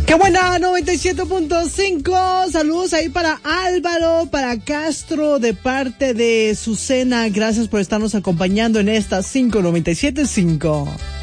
¡Qué buena! 97.5. Saludos ahí para Álvaro, para Castro, de parte de Susana. Gracias por estarnos acompañando en esta 597.5.